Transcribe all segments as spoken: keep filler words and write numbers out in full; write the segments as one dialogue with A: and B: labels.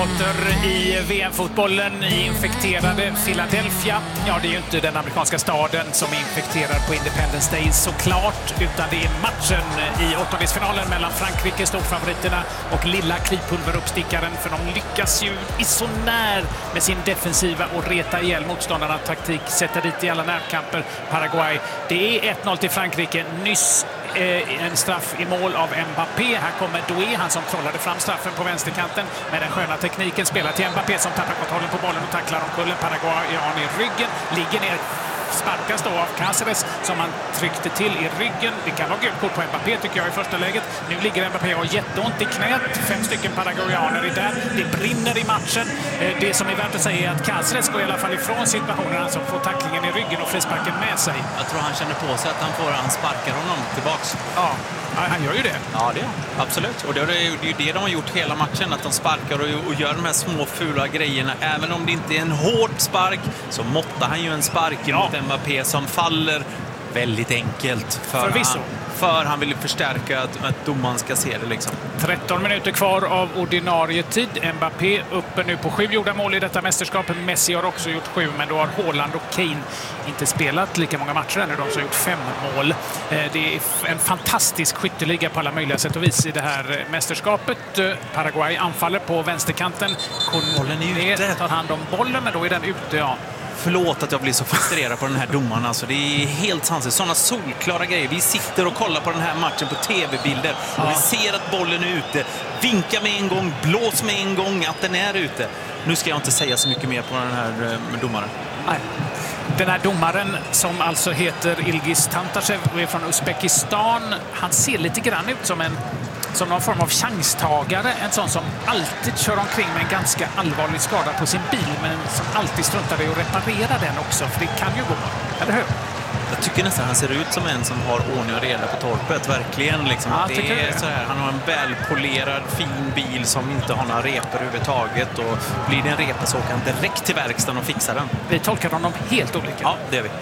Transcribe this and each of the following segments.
A: Potter i V M-fotbollen i infekterade Philadelphia. Ja, det är ju inte den amerikanska staden som är infekterad på Independence Day såklart, utan det är matchen i åttondelsfinalen mellan Frankrike, storfavoriterna, och lilla klipulveruppstickaren, för de lyckas ju i så när med sin defensiva och reta ihjäl motståndarna taktik, sätta dit i alla närkamper Paraguay. Det är ett noll till Frankrike. Nyss en straff i mål av Mbappé. Här kommer Doué, han som trollade fram straffen på vänsterkanten med den sköna tekniken. Spelar till Mbappé som tappar kontrollen på bollen och tacklar omkull Paraguayan i ryggen. Ligger ner, sparkas då av Cáceres som han tryckte till i ryggen. Det kan vara gult kort på Mbappé tycker jag i första läget. Nu ligger Mbappé och har jätteont i knät. Fem stycken paraguayaner är där. Det brinner i matchen. Det som är värt att säga är att Cáceres går i alla fall ifrån situationen, alltså får tacklingen i ryggen och frisparken med sig.
B: Jag tror han känner på sig att han får, han sparkar honom tillbaks.
A: Ja, han gör ju det.
B: Ja, det är absolut. Och det är ju det de har gjort hela matchen, att de sparkar och, och gör de här små fula grejerna. Även om det inte är en hård spark så måttar han ju en spark ja. mot Mbappé som faller väldigt enkelt. För
A: Förvisso.
B: Han, för han vill förstärka att, att domaren ska se det liksom.
A: tretton minuter kvar av ordinarie tid. Mbappé uppe nu på sju gjorda mål i detta mästerskap. Messi har också gjort sju, men då har Haaland och Kane inte spelat lika många matcher ännu. De har gjort fem mål. Det är en fantastisk skytteliga på alla möjliga sätt och vis i det här mästerskapet. Paraguay anfaller på vänsterkanten.
B: Bollen är ute.
A: Tar hand om bollen, men då är den ute, ja.
B: Förlåt att jag blir så frustrerad på den här domaren. Alltså, det är helt sanslöst. Sådana solklara grejer. Vi sitter och kollar på den här matchen på tv-bilder. Och ja. vi ser att bollen är ute. Vinka med en gång, blås med en gång att den är ute. Nu ska jag inte säga så mycket mer på den här med domaren.
A: Nej. Den här domaren som alltså heter Ilgiz Tantashev och är från Uzbekistan. Han ser lite grann ut som en som någon form av chanstagare, en sån som alltid kör omkring med en ganska allvarlig skada på sin bil, men som alltid struntar i att reparera den också, för det kan ju gå, eller hur?
B: Jag tycker nästan han ser ut som en som har ordning och reda på torpet, verkligen liksom.
A: Ja,
B: det är så här, han har en välpolerad fin bil som inte har några repor överhuvudtaget, och blir det en repa så åker han direkt till verkstaden och fixar den.
A: Vi tolkar honom helt olika.
B: Ja, det gör vi.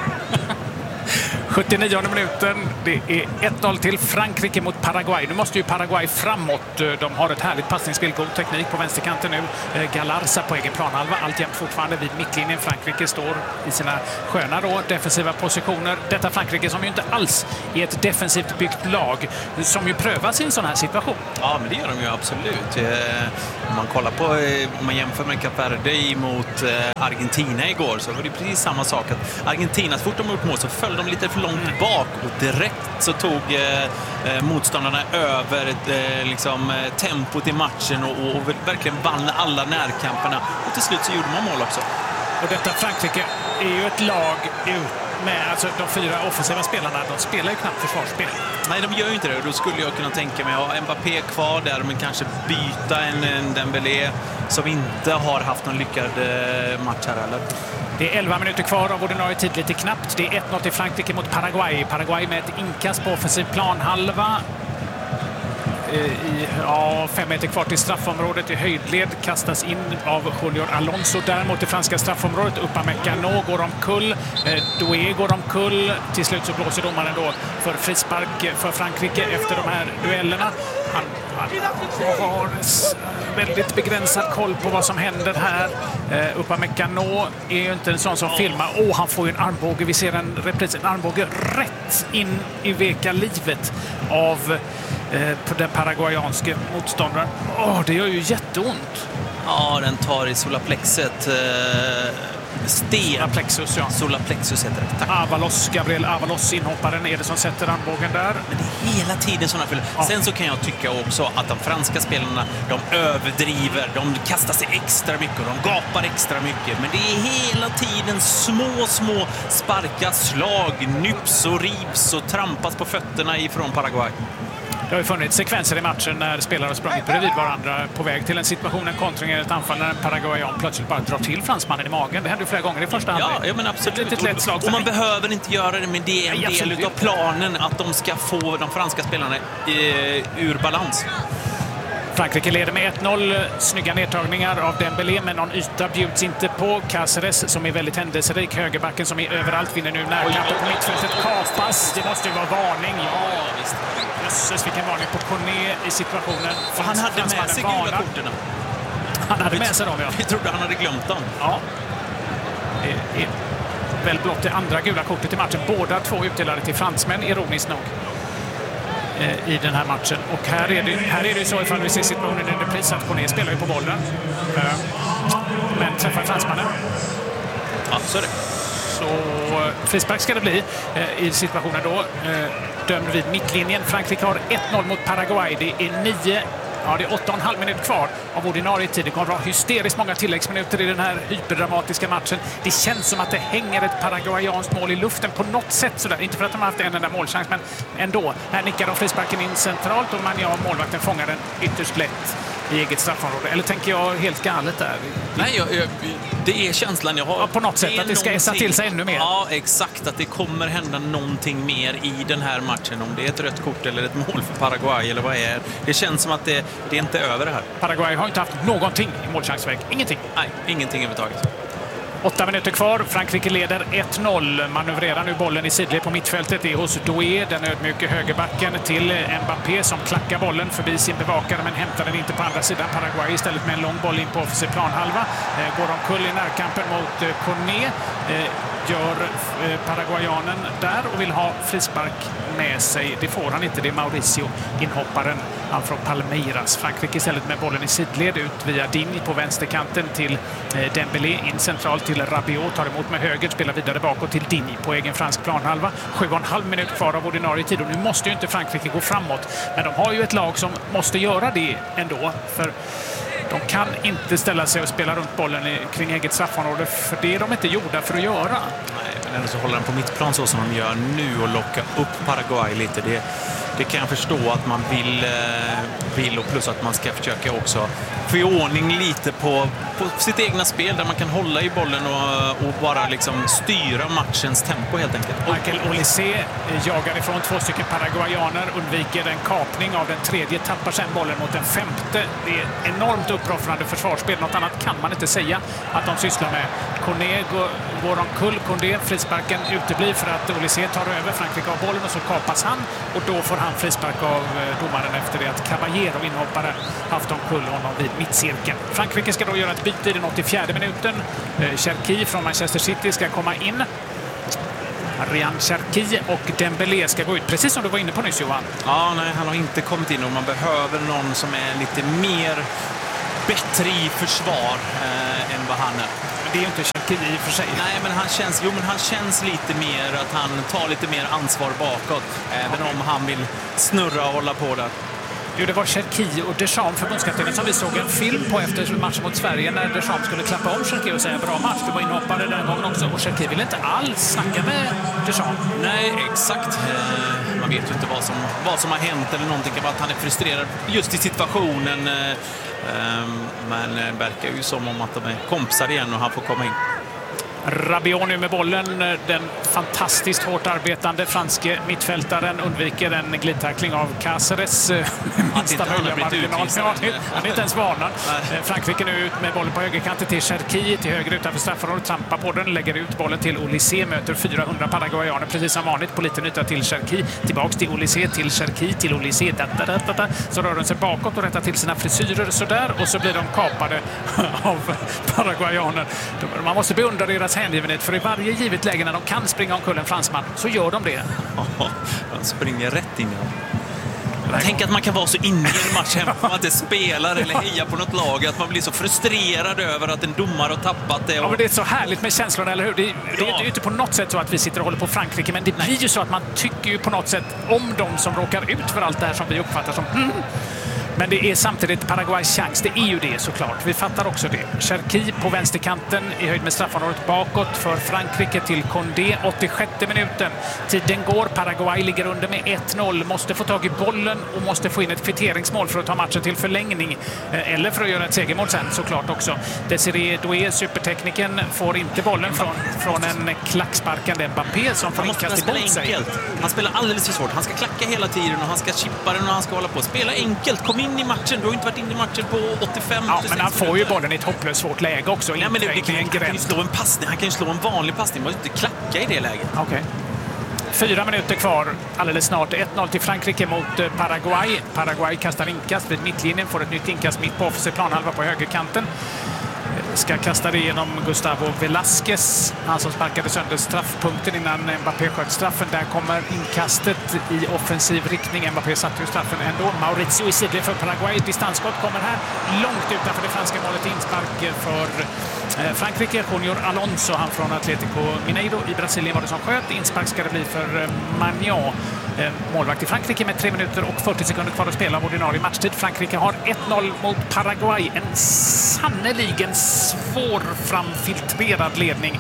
A: sjuttionionde minuten. Det är ett noll till Frankrike mot Paraguay. Nu måste ju Paraguay framåt. De har ett härligt passningsspel, god teknik på vänsterkanten nu. Galarza på egen planhalva, alltjämt fortfarande vid mittlinjen. Frankrike står i sina sköna då, defensiva positioner. Detta Frankrike som ju inte alls är ett defensivt byggt lag, som ju prövas i en sån här situation.
B: Ja, men det gör de ju absolut. Om man kollar på, om man jämför med Kap Verde mot Argentina igår, så var det precis samma sak. Att Argentina, så fort de gjort mål så föll de lite för långt bak, och direkt så tog eh, motståndarna över eh, liksom, tempot i matchen och, och verkligen vann alla närkamperna, och till slut så gjorde man mål också.
A: Och detta Frankrike är ju ett lag med, alltså de fyra offensiva spelarna, de spelar ju knappt försvarsspel.
B: Nej, de gör ju inte det. Då skulle jag kunna tänka mig att ha Mbappé kvar där, men kanske byta en, en Dembélé som inte har haft någon lyckad match här eller.
A: Det är elva minuter kvar av ordinarie tid, lite knappt. Det är ett noll till Frankrike mot Paraguay. Paraguay med ett inkast på offensiv planhalva. I, ja, fem meter kvar till straffområdet i höjdled, kastas in av Junior Alonso. Däremot i franska straffområdet, Upamecano går omkull, eh, Doué går omkull. Till slut så blåser domaren då för frispark för Frankrike efter de här duellerna. Han, han har väldigt begränsad koll på vad som händer här. Eh, Upamecano är ju inte en sån som filmar. Åh, oh, han får ju en armbåge. Vi ser en repris, en armbåge rätt in i veka livet av på den paraguayanske motståndaren. Åh, det gör ju jätteont.
B: Ja, den tar i solarplexet. Eh, sten.
A: Solarplexus, ja.
B: Solarplexus heter det. Tack.
A: Avalos, Gabriel Avalos, inhopparen, är det som sätter armbågen där.
B: Men det är hela tiden sådana fel. Ja. Sen så kan jag tycka också att de franska spelarna, de överdriver, de kastar sig extra mycket och de gapar extra mycket. Men det är hela tiden små, små sparka, slag, nyps och rivs och trampas på fötterna ifrån Paraguay.
A: Det har ju funnits sekvenser i matchen när spelare har sprungit bredvid varandra på väg till en situation, en kontring eller ett anfall, när en paraguayan plötsligt bara drar till fransmannen i magen. Det hände ju flera gånger i första halvlek.
B: Ja, ja, men absolut.
A: Ett lätt slag.
B: Och man behöver inte göra det, men det är en Nej, del av planen att de ska få de franska spelarna eh, ur balans.
A: Frankrike leder med ett noll. Snygga nedtagningar av Dembélé, men någon yta bjuds inte på. Cáceres som är väldigt händelserik. Högerbacken som är överallt vinner nu närkampen på mittfältet. Kapas. Det måste ju vara varning. Ja, visst. Jösses, vilken varning på Cornet i situationen.
B: För han hade med sig gula korten.
A: Han hade med sig dem, ja.
B: Vi trodde han hade glömt dem.
A: Ja. Det är väl blott det andra gula kortet i matchen. Båda två utdelade till fransmän, ironiskt nog, i den här matchen. Och här är det, här är det så, ifall vi ser situationen i repris, att Cornet spelar ju på bollen. Men träffar fransmannen.
B: Ja, så är det.
A: Så frispark ska det bli i situationen då. Dömd vid mittlinjen. Frankrike har ett noll mot Paraguay. Det är nio, ja det är åtta och en halv minut kvar av ordinarie tid. Det kommer att vara hysteriskt många tilläggsminuter i den här hyperdramatiska matchen. Det känns som att det hänger ett paraguayanskt mål i luften på något sätt sådär. Inte för att de har haft en enda målchans, men ändå. Här nickar de frisparken in centralt och Magnan, målvakten, fångar den ytterst lätt i eget straffområde. Eller tänker jag helt galet där?
B: Nej, jag, jag, det är känslan jag har.
A: Ja, på något sätt att det ska äsa till sig ännu mer.
B: Ja, exakt. Att det kommer hända någonting mer i den här matchen. Om det är ett rött kort eller ett mål för Paraguay eller vad det är. Det känns som att det, det är inte över det här.
A: Paraguay har inte haft någonting i målchansväg. Ingenting.
B: Nej, ingenting överhuvudtaget.
A: Åtta minuter kvar. Frankrike leder ett noll. Manövrerar nu bollen i sidled på mittfältet. Det är hos Doué, den ödmjuke högerbacken, till Mbappé som klackar bollen förbi sin bevakare men hämtar den inte på andra sidan. Paraguay istället med en lång boll in på offensiv planhalva. Eh, går omkull i närkampen mot eh, Cornet. Eh, gör eh, paraguayanen där och vill ha frispark med sig. Det får han inte. Det är Mauricio, inhopparen, han från Palmeiras. Frankrike istället med bollen i sidled ut via Digne på vänsterkanten till eh, Dembélé, in centralt till Rabiot, tar emot med höger, spelar vidare bakåt till Digne på egen fransk planhalva. Sju och en halv minut kvar av ordinarie tid och nu måste ju inte Frankrike gå framåt. Men de har ju ett lag som måste göra det ändå, för de kan inte ställa sig och spela runt bollen i, kring eget straffområde, för det är de inte gjorda för att göra.
B: Nej, men ändå så håller den på mittplan så som de gör nu och locka upp Paraguay lite. Det, det kan jag förstå att man vill, vill och plus att man ska försöka också få i ordning lite på, på sitt egna spel där man kan hålla i bollen och, och bara liksom styra matchens tempo helt enkelt.
A: Michael Olysée jagar ifrån två stycken paraguayaner, undviker en kapning av den tredje, tappar sen bollen mot den femte. Det är enormt uppoffrande försvarsspel. Något annat kan man inte säga att de sysslar med. Cornet går, går omkull. Cornet, frisparken uteblir för att Olysée tar över. Frankrike av bollen och så kapas han och då får han frispark av domaren efter det att Caballero, inhoppare, haft omkull honom vid mittcirkeln. Frankrike ska då göra ett byte i den åttiofjärde minuten. Cherki från Manchester City ska komma in. Ryan Cherki och Dembélé ska gå ut, precis som du var inne på nyss, Johan.
B: Ja, nej, han har inte kommit in och man behöver någon som är lite mer bättre i försvar eh, än vad han är.
A: Men det är ju inte Cherki i och för sig.
B: Nej, men han känns, jo, men han känns lite mer att han tar lite mer ansvar bakåt, även ja. om han vill snurra och hålla på där.
A: Jo, det var Cherki och Deschamps, förbundskaptenen, som vi såg en film på efter matchen mot Sverige när Deschamps skulle klappa om Cherki och säga bra match. Det var inhoppare den gången också och Cherki ville inte alls snacka med Deschamps.
B: Nej, exakt. Man vet ju inte vad som, vad som har hänt eller någonting. Kan vara att han är frustrerad just i situationen. Men det verkar ju som om att de är kompisar igen och han får komma in.
A: Rabiot nu med bollen. Den fantastiskt hårt arbetande franske mittfältaren undviker en glidtackling av Cáceres. Minsta möjliga marginal. Ja, han är inte ens varnad. Frankrike nu ut med bollen på högerkanten till Cherki, till höger utanför straffområdet, trampar på den, lägger ut bollen till Olysée, möter fyrahundra paraguayaner precis som vanligt på liten yta till Cherki. Tillbaks till Olysée, till Cherki, till Olysée. Da, da, da, da, da. Så rör de sig bakåt och rättar till sina frisyrer sådär och så blir de kapade av paraguayaner. Man måste beundra deras hängivenhet, för i varje givet läge när de kan springa omkull en fransman så gör de det.
B: De springer rätt in i dem. Tänk att man kan vara så inne i en match hemma att man inte spelar eller hejar på något lag, att man blir så frustrerad över att en domare har tappat det. Och...
A: Ja, men det är så härligt med känslorna, eller hur? Det, ja. det, det är ju inte på något sätt så att vi sitter och håller på Frankrike, men det blir Nej. ju så att man tycker ju på något sätt om de som råkar ut för allt det här som vi uppfattar som mm. Men det är samtidigt Paraguays chans. Det är ju det såklart. Vi fattar också det. Cherki på vänsterkanten i höjd med straffområdet bakåt för Frankrike till Condé. åttiosjätte minuten. Tiden går. Paraguay ligger under med ett noll. Måste få tag i bollen och måste få in ett kvitteringsmål för att ta matchen till förlängning. Eller för att göra ett segermål sen såklart också. Desiré Doué, supertekniken, får inte bollen från, från en klacksparkande Mbappé som får inkast emot sig.
B: Enkelt. Han spelar alldeles för svårt. Han ska klacka hela tiden och han ska chippa den och han ska hålla på. Spela enkelt. Kom in i matchen. Du har inte varit inne i matchen på åttiofem.
A: Ja, men han får ju bollen i ett hopplöst svårt läge också.
B: Nej, men det, det kan, han kan ju slå en passning. Han kan ju slå en vanlig passning. Man måste inte klacka i det läget.
A: Okej. Okay. Fyra minuter kvar, alldeles snart. ett noll till Frankrike mot Paraguay. Paraguay kastar inkast vid mittlinjen, får ett nytt inkast mitt på offensiv planhalva på högerkanten. Ska kasta det genom Gustavo Velasquez, han som sparkade sönder straffpunkten innan Mbappé sköt straffen. Där kommer inkastet i offensiv riktning. Mbappé satte ju straffen ändå. Mauricio i sidled för Paraguay. Distansskott kommer här långt utanför det franska målet. Inspark för Frankrike. Junior Alonso, han från Atlético Mineiro i Brasilien var det som sköt. Inspark ska det bli för Magnan. Målvakt i Frankrike med tre minuter och fyrtio sekunder kvar att spela av ordinarie matchtid. Frankrike har ett noll mot Paraguay. En sannoliken svårframfiltrerad ledning.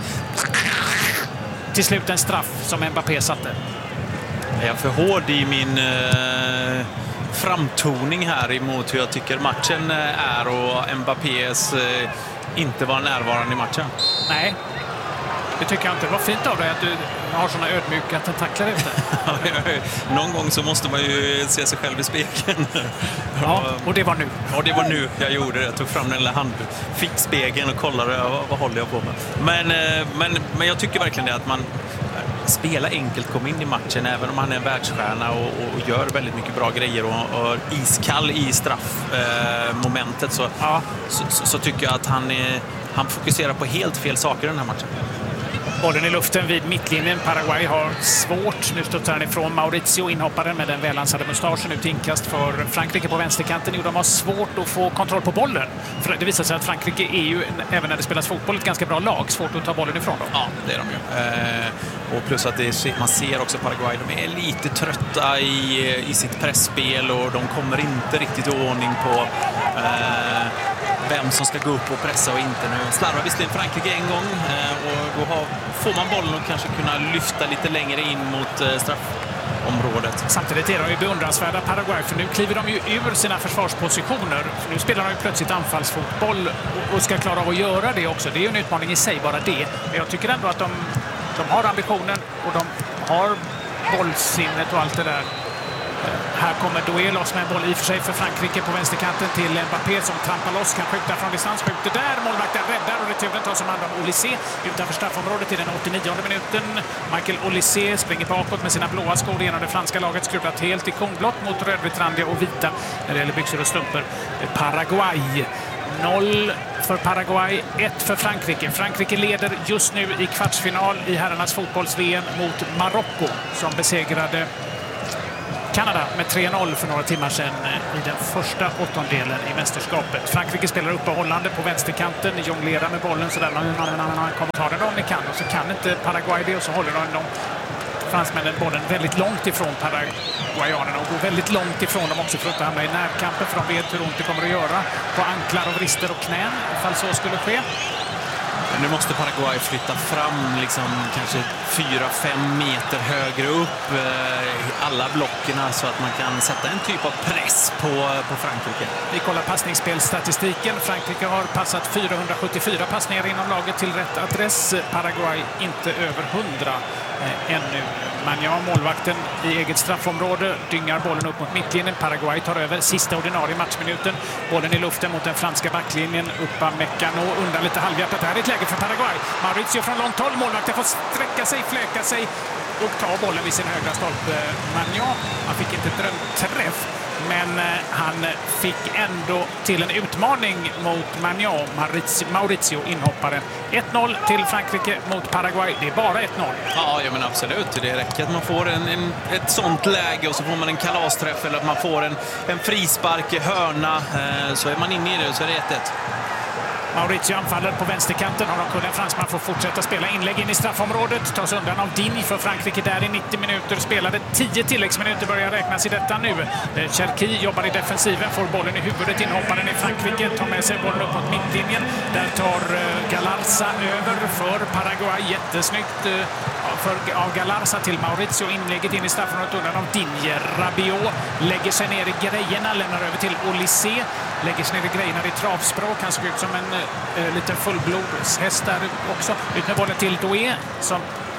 A: Till slut en straff som Mbappé satte.
B: Jag är för hård i min eh, framtoning här emot hur jag tycker matchen är och Mbappés eh, inte var närvarande i matchen.
A: Nej. Det tycker jag inte. Det var fint av dig att du har såna ödmjuka tentakler efter.
B: Någon gång så måste man ju se sig själv i spegeln.
A: Ja, och det var nu.
B: Och det var nu jag gjorde det. Jag tog fram den lilla hand, fick spegeln och kollade vad, vad håller jag på med. Men, men, men jag tycker verkligen det att man spelar enkelt, kom in i matchen även om han är en världsstjärna och, och gör väldigt mycket bra grejer och, och iskall i straffmomentet så, ja. så, så, så tycker jag att han, är, han fokuserar på helt fel saker i den här matchen.
A: Bollen i luften vid mittlinjen. Paraguay har svårt. Nu studsar han ifrån Mauricio, inhopparen med den välansade mustaschen. Ut inkast för Frankrike på vänsterkanten. Jo, de har svårt att få kontroll på bollen. För det visar sig att Frankrike är ju, även när det spelas fotboll, ett ganska bra lag. Svårt att ta bollen ifrån dem.
B: Ja, det är de ju. Eh, och plus att det är, man ser också Paraguay, de är lite trötta i, i sitt pressspel och de kommer inte riktigt i ordning på eh, vem som ska gå upp och pressa och inte. Nu slarvar visserligen Frankrike en gång eh, och då har, får man bollen och kanske kunna lyfta lite längre in mot eh, straffområdet.
A: Samtidigt är de ju beundransvärda Paraguay, för nu kliver de ju ur sina försvarspositioner. För nu spelar de ju plötsligt anfallsfotboll och, och ska klara av att göra det också. Det är ju en utmaning i sig, bara det. Men jag tycker ändå att de, de har ambitionen och de har bollsinnet och allt det där. Här kommer Doué loss med en boll i och för sig för Frankrike på vänsterkanten till Mbappé som trampar loss, kan skjuta från distans, skjuter där, målvakten räddar och returen tas som hand om Olysée utanför straffområdet i den åttionionde minuten. Michael Olysée springer bakåt med sina blåa skor genom det franska laget, skruvat helt i konblått mot rödvitrandiga och vita när det gäller byxor och strumpor. Paraguay noll för Paraguay, ett för Frankrike. Frankrike leder just nu i kvartsfinal i herrarnas fotbolls-V M mot Marocko som besegrade Kanada med tre noll för några timmar sedan i den första åttondelen i mästerskapet. Frankrike spelar uppehållande på vänsterkanten, jonglerar med bollen så där man kommer ta den om ni kan, och så kan inte Paraguay det och så håller de, de fransmännen bollen väldigt långt ifrån paraguayanerna och går väldigt långt ifrån dem också för att inte hamna i närkampen, för de vet hur ont det kommer att göra på anklar och vrister och knän ifall så skulle ske.
B: Nu måste Paraguay flytta fram liksom kanske fyra fem meter högre upp eh, alla blockerna så att man kan sätta en typ av press på, på Frankrike.
A: Vi kollar passningsspelstatistiken. Frankrike har passat fyrahundrasjuttiofyra passningar inom laget till rätt adress. Paraguay inte över hundra eh, ännu. Magnan, målvakten i eget straffområde, dyngar bollen upp mot mittlinjen. Paraguay tar över sista ordinarie matchminuten. Bollen i luften mot den franska backlinjen. Upamecano undrar lite halvhjärtat. Det här är ett läge för Paraguay. Mauricio från långt håll. Målvakten får sträcka sig, fläka sig och ta bollen vid sin högra stolpe. Magnan, han fick inte drömträff, men han fick ändå till en utmaning mot Magnan, Mauricio, Mauricio inhopparen. ett noll till Frankrike mot Paraguay. Det är bara ett noll.
B: Ja, ja men absolut. Det räcker att man får en, en, ett sånt läge och så får man en kalasträff eller att man får en, en frispark i hörna. Eh, så är man inne i det och så är det ett ett.
A: Mauricio anfaller på vänsterkanten. Har de kunnat fransman får fortsätta spela inlägg in i straffområdet. Tas undan av Digne för Frankrike där i nittio minuter. Spelade tio tilläggsminuter, börjar räknas i detta nu. Cherki jobbar i defensiven, får bollen i huvudet. Inhopparen i Frankrike tar med sig bollen upp mot mittlinjen. Där tar Galarza över för Paraguay. Jättesnyggt för, av Galarza till Mauricio. Inlägget in i straffområdet undan av Digne. Rabiot lägger sig ner i grejerna, lämnar över till Olysée. Lägger sig ner i grejerna i travspråk. Han såg ut som en eh, liten fullblodshäst där också. Ut med bollen till Doué som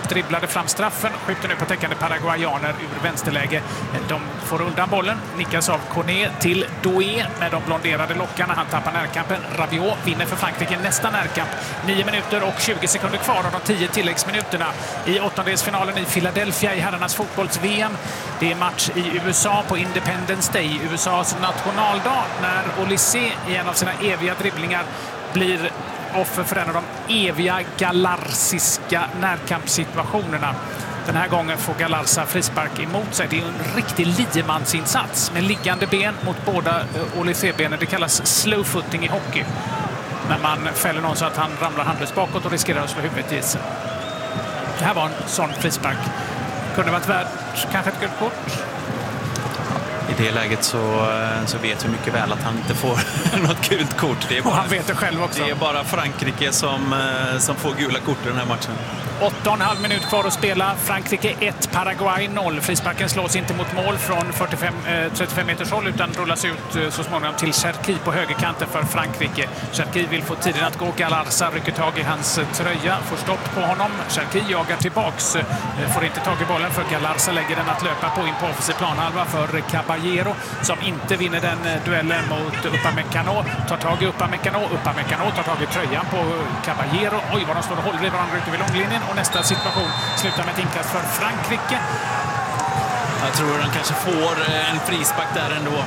A: Diop dribblade fram straffen, skjuter nu på täckande paraguayaner ur vänsterläge. De får undan bollen, nickas av Cornet till Doué med de blonderade lockarna. Han tappar närkampen. Rabiot vinner för Frankrike nästa närkamp. nio minuter och tjugo sekunder kvar av de tio tilläggsminuterna i åttondelsfinalen i Philadelphia i herrarnas fotbolls-V M. Det är match i U S A på Independence Day, U S A:s nationaldag, när Olysée i en av sina eviga dribblingar blir offer för en av de eviga galarsiska närkampssituationerna. Den här gången får Galarza frispark emot sig. Det är en riktig liemansinsats med liggande ben mot båda Olysée-benen. Det kallas slow footing i hockey. När man fäller någon så att han ramlar handlöst bakåt och riskerar att slå huvudet i isen. Det här var en sån frispark. Kunde varit värt kanske ett gult kort.
B: I det läget så, så vet vi mycket väl att han inte får något gult kort. Det är bara,
A: och han vet det själv också.
B: Det är bara Frankrike som, som får gula kort i den här matchen.
A: åtta och en halv minut kvar att spela. Frankrike ett, Paraguay noll. Frisparken slås inte mot mål från fyrtiofem, eh, trettiofem meters håll utan rullas ut eh, så småningom till Cherki på högerkanten för Frankrike. Cherki vill få tiden att gå. Galarza rycker tag i hans tröja, får stopp på honom. Cherki jagar tillbaks, eh, får inte tag i bollen för Galarza lägger den att löpa på in på offensiv planhalva för Caballero som inte vinner den eh, duellen mot Upamecano. Tar tag i Upamecano, Upamecano tar tag i tröjan på Caballero. Oj, vad de står och håller i varandra ute vid långlinjen. Och nästa situation slutar med ett inkast för Frankrike.
B: Jag tror han kanske får en frispark där ändå.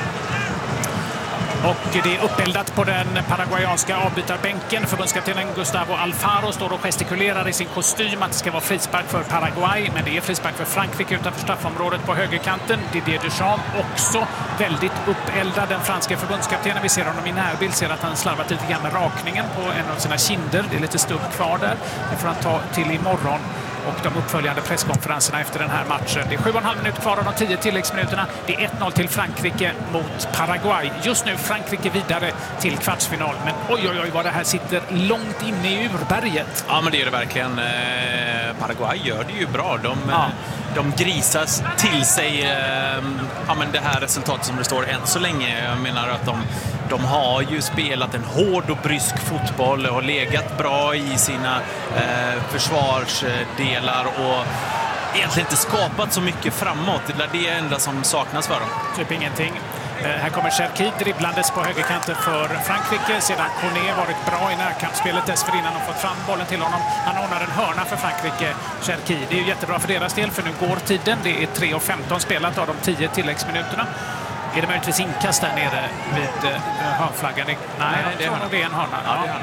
A: Och det är uppeldat på den paraguayanska avbytarbänken. Förbundskaptenen Gustavo Alfaro står och gestikulerar i sin kostym att det ska vara frispark för Paraguay. Men det är frispark för Frankrike utanför straffområdet på högerkanten. Didier Deschamps också väldigt uppeldad, den franska förbundskaptenen. Vi ser honom i närbild, ser att han slarvat lite grann med rakningen på en av sina kinder. Det är lite stubb kvar där. Det får han ta till imorgon. Och de uppföljande presskonferenserna efter den här matchen. Det är sju och en halv minut kvar av de tio tilläggsminuterna. Det är ett noll till Frankrike mot Paraguay. Just nu Frankrike vidare till kvartsfinal. Men oj, oj, oj vad det här sitter långt inne i urberget.
B: Ja, men det är det verkligen. Paraguay gör det ju bra. De, ja. de grisas till sig ja, men det här resultatet som det står än så länge. Jag menar att de, de har ju spelat en hård och brysk fotboll och legat bra i sina eh, försvarsdelar och egentligen inte skapat så mycket framåt. Det är det enda som saknas för dem.
A: Typ ingenting. Eh, här kommer Cherki dribblandes på högerkanten för Frankrike. Sedan Cornet varit bra i närkampsspelet dessförinnan och fått fram bollen till honom. Han ordnar en hörna för Frankrike, Cherki. Det är ju jättebra för deras del för nu går tiden. Det är tre och femton spelat av de tio tilläggsminuterna. Är det möjligtvis inkast där nere vid uh, hörnflaggan? Nej, Nej det, är det är en hörna. Ja, ja.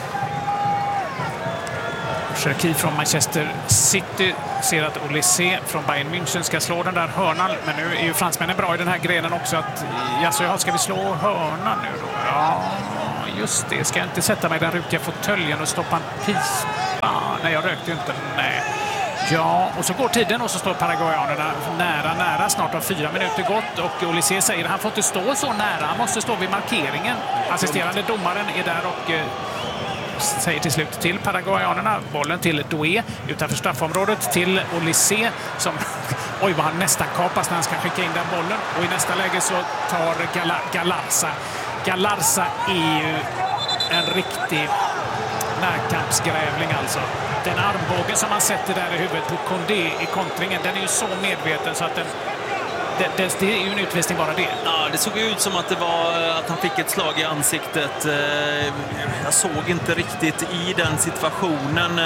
A: Cherki från Manchester City ser att Olysée från Bayern München ska slå den där hörnan. Men nu är ju fransmännen bra i den här grenen också. Att, alltså, ja, ska vi slå hörnan nu då? Ja, just det. Ska jag inte sätta mig i den rukiga fåtöljen och stoppa en pis? Ah, nej, jag rökte ju inte. Nej. Ja, och så går tiden och så står paraguayanerna nära, nära. Snart har fyra minuter gått och Olysée säger att han får inte stå så nära. Han måste stå vid markeringen. Assisterande domaren är där och eh, säger till slut till paraguayanerna. Bollen till Doué utanför straffområdet till Olysée som, oj vad han nästan kapas när han ska skicka in den bollen. Och i nästa läge så tar Gal- Galarza. Galarza är ju en riktig närkampsgrävling alltså. Den armbågen som man sätter där i huvudet på Condé i kontringen, den är ju så medveten så att den, det, det, det är ju en utvisning bara det.
B: Ja, det såg ut som att det var att han fick ett slag i ansiktet. Jag såg inte riktigt i den situationen.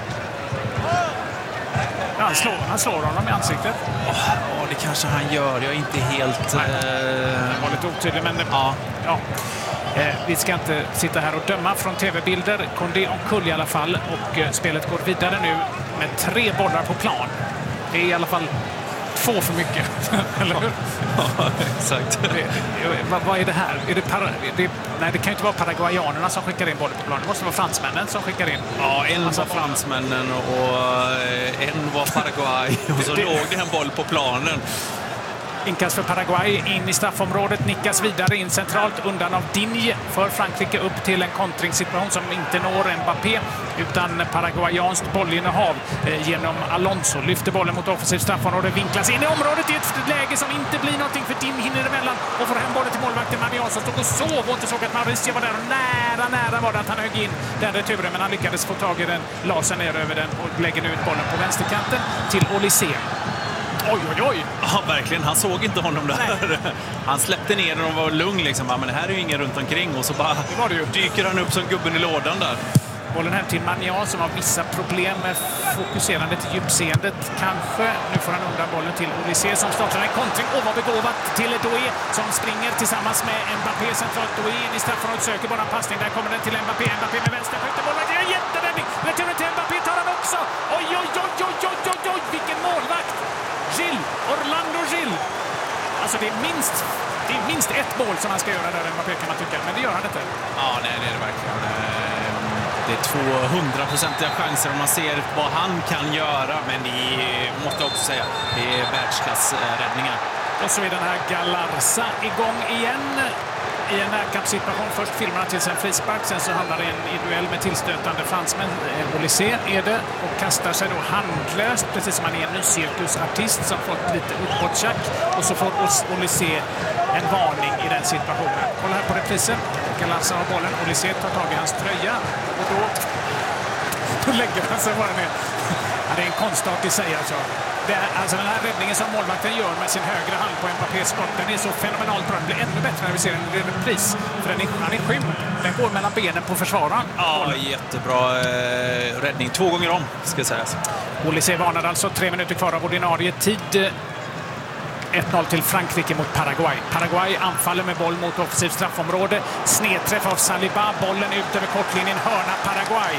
A: Ja, han, slår, han slår honom i ansiktet.
B: Ja, det kanske han gör. Jag är inte helt...
A: Nej, det var lite otydlig, men...
B: Ja.
A: ja. Eh, vi ska inte sitta här och döma från tv-bilder. Condé omkull i alla fall. Och eh, spelet går vidare nu med tre bollar på plan. Det är i alla fall två för mycket. Eller hur?
B: Ja, exakt.
A: Det, vad, vad är det här? Är det para, det, nej, det kan ju inte vara paraguayanerna som skickar in bollen på plan. Det måste vara fransmännen som skickar in.
B: Ja, en alltså, var fransmännen och en var Paraguay. Och så det, låg det en boll på planen.
A: Inkast för Paraguay in i straffområdet, nickas vidare in centralt undan av Digne för Frankrike upp till en kontringssituation som inte når Mbappé utan paraguayanskt bollinnehav eh, genom Alonso. Lyfter bollen mot offensivt straffområde, vinklas in i området i ett läge som inte blir någonting för Digne hinner emellan och får hem bollen till målvakten Manion som stod och sov och inte såg att Mauricio var där och nära, nära var det att han högg in den returen men han lyckades få tag i den, la sig ner över den och lägger nu ut bollen på vänsterkanten till Olysée. Oj, oj, oj.
B: Ja, verkligen. Han såg inte honom där. Nej. Han släppte ner den och var lugn. Liksom. Men det här är ju ingen runt omkring. Och så bara det var det ju. Dyker han upp som gubben i lådan där.
A: Bollen hem till Magnan som har vissa problem med fokuserandet i djupseendet. Kanske. Nu får han undan bollen till Olysée som startar en kontring. Och var begåvat till Doué som springer tillsammans med Mbappé centralt. Doué in i straffområdet söker bara en passning. Där kommer den till Mbappé. Mbappé med vänster. Skjuter bollen. Det är en jättevändning. Returen till Mbappé tar han också. Oj, oj, oj, oj, oj, oj, oj. Vilken målvakt. Gil, Orlando Gil. Alltså det är minst, det är minst ett mål som han ska göra där Mbappé kan man tycka, men det gör han inte.
B: Ja, nej, det är det verkligen. Det är tvåhundraprocentiga chanser om man ser vad han kan göra, men det är, måste jag också säga, det är världsklassräddningar.
A: Och så är den här Galarza igång igen i en närkampssituation. Först filmar han till sin frispark, sen så handlar det en i duell med tillstötande fransmän. Olysée är det och kastar sig då handlöst, precis som han är en ny cirkusartist som fått lite uppåttjack. Och så får Olysée en varning i den situationen. Kolla här på reprisen. Galarza har bollen. Olysée tar tag i hans tröja och då, då lägger han sig bara ner. Ja, det är en konstart i sig alltså. Det är, alltså den här räddningen som målvakten gör med sin högra hand på Mbappés skott, den är så fenomenalt bra. Den blir ännu bättre när vi ser den i repris. För den är, han är skymd. Den går mellan benen på försvararen.
B: Ja, jättebra eh, räddning. Två gånger om, ska sägas.
A: Olysée varnar alltså. Tre minuter kvar av ordinarie tid. ett noll till Frankrike mot Paraguay. Paraguay anfaller med boll mot offensivt straffområde. Snedträff av Saliba. Bollen ut över kortlinjen. Hörna Paraguay.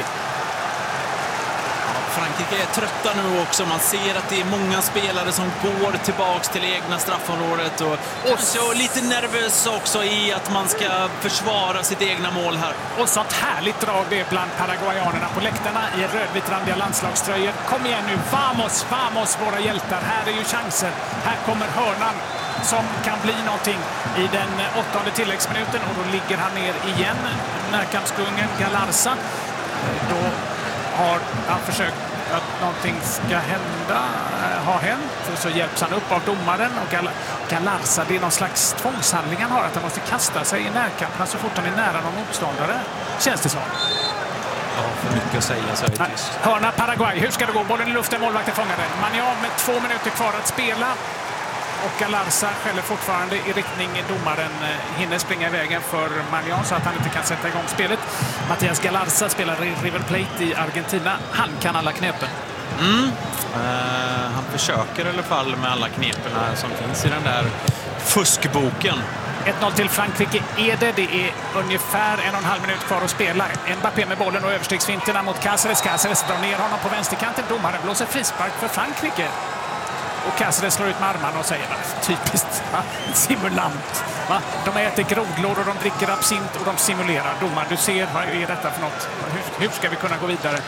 B: Frankrike är trötta nu också. Man ser att det är många spelare som går tillbaks till egna straffområdet. Och, och så lite nervös också i att man ska försvara sitt egna mål här.
A: Och sånt härligt drag det är bland paraguayanerna på läktarna i rödvitrandiga landslagströjor. Kom igen nu, vamos, vamos våra hjältar. Här är ju chansen. Här kommer hörnan som kan bli någonting i den åttonde tilläggsminuten. Och då ligger han ner igen. Närkampskungen Galarza. Då har han försökt att någonting ska hända, har hänt. Så hjälps han upp av domaren och Gal Galarza, det är någon slags tvångshandling han har, att han måste kasta sig i närkamperna så fort han är nära någon motståndare. Känns det så?
B: Ja, för mycket att säga så är det tyst.
A: Hörna Paraguay, hur ska det gå? Bollen i luften, målvakten fångar den. Magnan med två minuter kvar att spela. Och Galarza skäller fortfarande i riktning. Domaren hinner springa i vägen för Magnan så att han inte kan sätta igång spelet. Mattias Galarza spelar i River Plate i Argentina. Han kan alla knepen.
B: Mm. Uh, han försöker i alla fall med alla knepen som finns i den där fuskboken.
A: ett noll till Frankrike är det. Det är ungefär en och en halv minut kvar att spela. Mbappé med bollen och överstegsfinterna mot Cáceres. Cáceres drar ner honom på vänsterkanten. Domaren blåser frispark för Frankrike. Och Cáceres slår ut med armarna och säger att typiskt va? Simulant. Va? De äter grodlår och de dricker absint och de simulerar. Domaren, du ser, vad är detta för något? Hur, hur ska vi kunna gå vidare?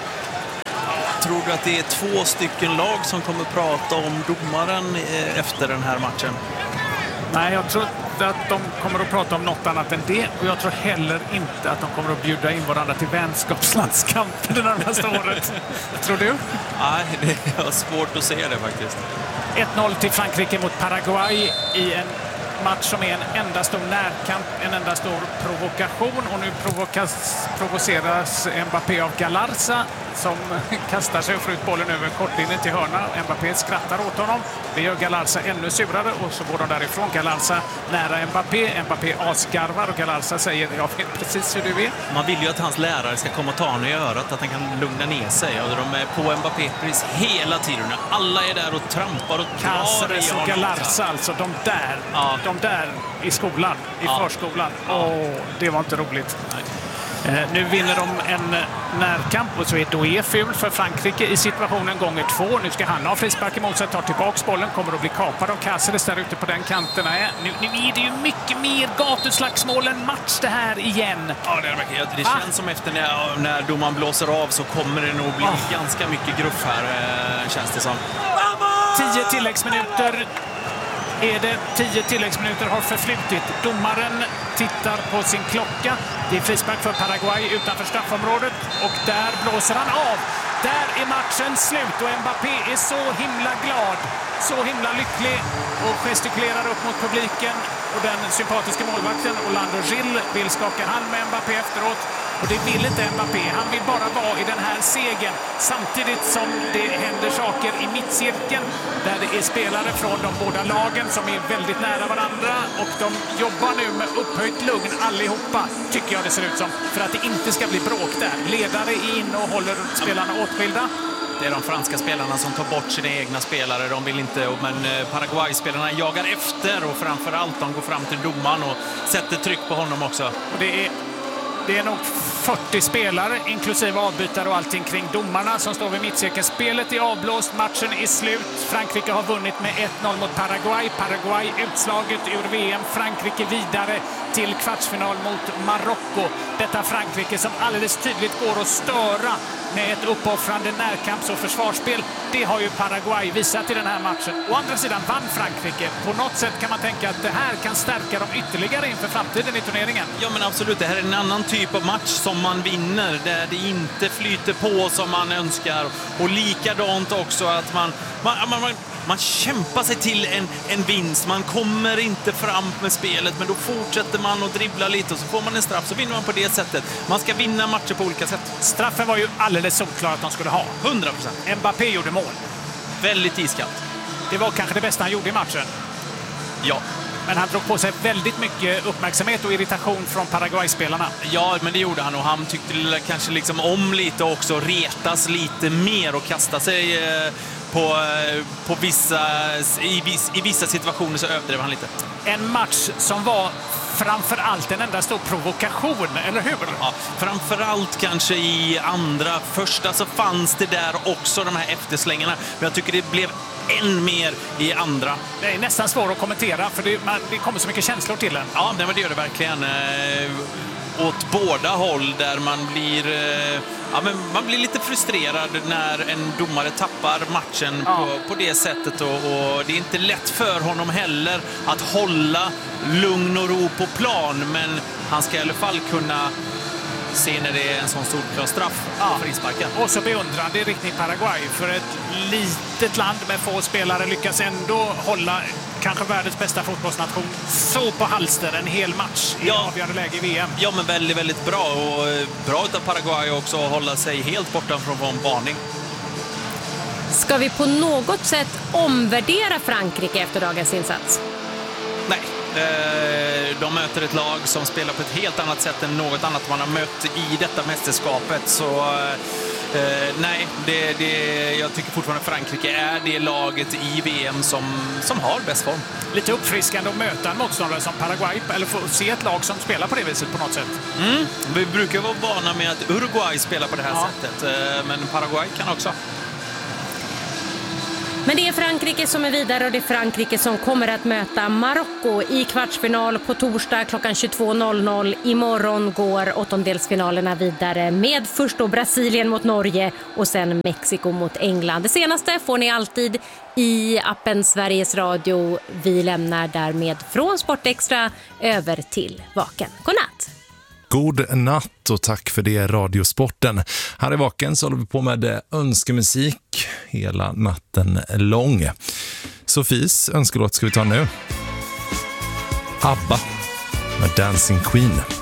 B: Tror du att det är två stycken lag som kommer prata om domaren efter den här matchen?
A: Nej, jag tror inte att de kommer att prata om något annat än det. Och jag tror heller inte att de kommer att bjuda in varandra till vänskapslandskampen det närmaste året. Tror du?
B: Nej, det är svårt att se det faktiskt.
A: ett noll till Frankrike mot Paraguay i en match som är en enda stor närkamp, en enda stor provokation. Och nu provokas, provoceras Mbappé av Galarza som kastar sig och får ut bollen över kortlinjen till hörna. Mbappé skrattar åt honom. Det gör Galarza ännu surare och så går de därifrån. Galarza nära Mbappé. Mbappé asgarvar och Galarza säger jag vet precis hur du är.
B: Man vill ju att hans lärare ska komma och ta honom i örat, att han kan lugna ner sig. Och de är på Mbappé precis hela tiden. Alla är där och trampar och drar i honom.
A: Och Galarza alltså, de där, ja. de där i skolan, i ja. förskolan. Åh, oh, det var inte roligt. Nej. Eh, nu vinner de en närkamp och så är Doué ful för Frankrike i situationen gånger två. Nu ska han ha frispark emot sig, tar tillbaks bollen, kommer att bli kapad av Cáceres där ute på den kanten. Nej, nu, nu är det ju mycket mer gatuslagsmål än match det här igen.
B: Ja, det, är det, det känns ah. som efter när, när domaren blåser av så kommer det nog bli ah. ganska mycket gruff här, eh, känns det som.
A: Tio tilläggsminuter. är det tio tilläggsminuter har förflutit. Domaren tittar på sin klocka. Det är frispark för Paraguay utanför straffområdet och där blåser han av. Där är matchen slut och Mbappé är så himla glad, så himla lycklig och gestikulerar upp mot publiken. Och den sympatiska målvakten Orlando Gil vill skaka hand med Mbappé efteråt. Och det vill inte Mbappé. Han vill bara vara i den här segern. Samtidigt som det händer saker i mittcirkeln där det är spelare från de båda lagen som är väldigt nära varandra. Och de jobbar nu med upphöjt lugn allihopa, tycker jag det ser ut som. För att det inte ska bli bråk där. Ledare är inne och håller spelarna åtskilda.
B: Det är de franska spelarna som tar bort sina egna spelare. De vill inte, men Paraguay-spelarna jagar efter och framförallt de går fram till domaren och sätter tryck på honom också. Och
A: det är... Det är nog fyrtio spelare, inklusive avbytare och allting kring domarna som står vid mittcirkeln. Spelet är avblåst, matchen är slut. Frankrike har vunnit med ett noll mot Paraguay. Paraguay utslaget ur V M. Frankrike vidare till kvartsfinal mot Marocko. Detta Frankrike som alldeles tydligt går att störa med ett uppoffrande närkamps- och försvarsspel. Det har ju Paraguay visat i den här matchen. Å andra sidan vann Frankrike. På något sätt kan man tänka att det här kan stärka dem ytterligare inför framtiden i turneringen.
B: Ja, men absolut. Det här är en annan typ av match som man vinner, där det inte flyter på som man önskar. Och likadant också att man, man, man, man, man kämpar sig till en, en vinst. Man kommer inte fram med spelet, men då fortsätter man att dribbla lite och så får man en straff, så vinner man på det sättet. Man ska vinna matcher på olika sätt.
A: Straffen var ju alldeles solklar att de skulle ha.
B: hundra procent.
A: Mbappé gjorde mål.
B: Väldigt iskallt.
A: Det var kanske det bästa han gjorde i matchen.
B: Ja.
A: Men han drog på sig väldigt mycket uppmärksamhet och irritation från Paraguay-spelarna.
B: Ja, men det gjorde han och han tyckte kanske liksom om lite också, retas lite mer och kasta sig på, på vissa, i, viss, i vissa situationer så överdrev han lite.
A: En match som var framförallt en enda stor provokation, eller hur?
B: Ja, framförallt kanske i andra. Första så fanns det där också de här efterslängarna, men jag tycker det blev än mer i andra.
A: Det är nästan svårt att kommentera för det, man, det kommer så mycket känslor till en.
B: Ja, det, det gör det verkligen. Eh, åt båda håll där man blir, eh, ja, men man blir lite frustrerad när en domare tappar matchen ja. på, på det sättet. Och, och det är inte lätt för honom heller att hålla lugn och ro på plan, men han ska i alla fall kunna se när det är en sån solklar straff ja. för frisparken.
A: Och så beundrande i riktning Paraguay, för ett litet land med få spelare lyckas ändå hålla kanske världens bästa fotbollsnation så på halster en hel match i ja. avgörande läge i V M.
B: Ja, men väldigt, väldigt bra. Och bra utav Paraguay också att hålla sig helt borta från varning.
C: Ska vi på något sätt omvärdera Frankrike efter dagens insats?
B: Nej. De möter ett lag som spelar på ett helt annat sätt än något annat man har mött i detta mästerskapet. Så eh, nej, det, det, jag tycker fortfarande Frankrike är det laget i V M som, som har bäst form.
A: Lite uppfriskande att möta en motståndare som Paraguay, eller få se ett lag som spelar på det viset på något sätt.
B: Mm. Vi brukar vara vana med att Uruguay spelar på det här ja. sättet, men Paraguay kan också.
C: Men det är Frankrike som är vidare och det är Frankrike som kommer att möta Marocko i kvartsfinal på torsdag klockan tjugotvå noll noll. Imorgon går åttondelsfinalerna vidare med först då Brasilien mot Norge och sen Mexiko mot England. Det senaste får ni alltid i appen Sveriges Radio. Vi lämnar därmed från Sportextra över till Vaken. Godnatt!
D: God natt och tack för det, Radiosporten. Här i Vaken så håller vi på med önskemusik hela natten lång. Sofies önskelåt ska vi ta nu. ABBA med Dancing Queen.